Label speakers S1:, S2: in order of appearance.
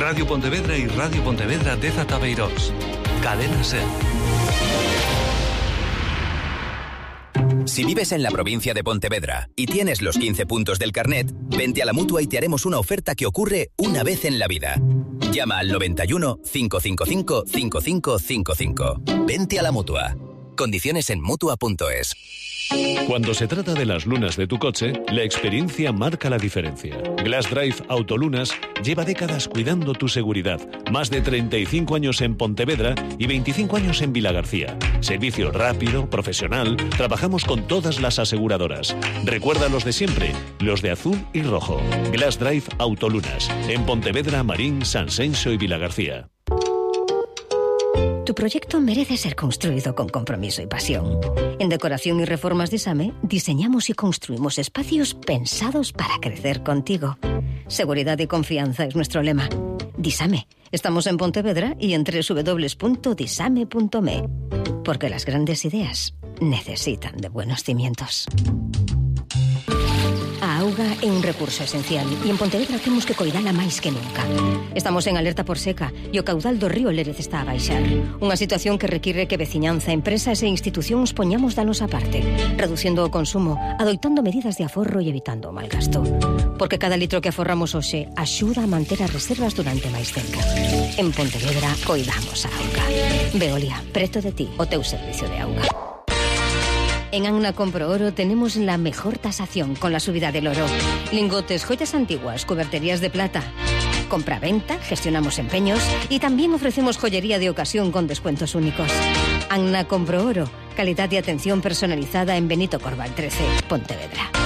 S1: Radio Pontevedra y Radio Pontevedra de Zatabeirós. Cadena SER.
S2: Si vives en la provincia de Pontevedra y tienes los 15 puntos del carnet, vente a la Mutua y te haremos una oferta que ocurre una vez en la vida. Llama al 91 555 5555. Vente a la Mutua. Condiciones en Mutua.es.
S3: Cuando se trata de las lunas de tu coche, la experiencia marca la diferencia. Glass Drive Autolunas lleva décadas cuidando tu seguridad. Más de 35 años en Pontevedra y 25 años en Vilagarcía. Servicio rápido, profesional, trabajamos con todas las aseguradoras. Recuerda los de siempre, los de azul y rojo. Glass Drive Autolunas, en Pontevedra, Marín, Sanxenxo y Vilagarcía.
S4: Tu proyecto merece ser construido con compromiso y pasión. En Decoración y Reformas Disame diseñamos y construimos espacios pensados para crecer contigo. Seguridad y confianza es nuestro lema. Disame. Estamos en Pontevedra y en www.disame.me. Porque las grandes ideas necesitan de buenos cimientos. A auga é un recurso esencial e en Pontevedra temos que coidala máis que nunca. Estamos en alerta por seca e o caudal do río Lérez está a baixar. Unha situación que require que veciñanza, empresas e institucións poñamos da nosa parte, reducindo o consumo, adoitando medidas de aforro e evitando o malgasto. Porque cada litro que aforramos hoxe axuda a manter as reservas durante máis tempo. En Pontevedra coidamos a auga. Veolia, preto de ti, o teu servicio de auga. En Anna Compro Oro tenemos la mejor tasación con la subida del oro. Lingotes, joyas antiguas, cuberterías de plata. Compra-venta, gestionamos empeños y también ofrecemos joyería de ocasión con descuentos únicos. Anna Compro Oro, calidad y atención personalizada en Benito Corval 13, Pontevedra.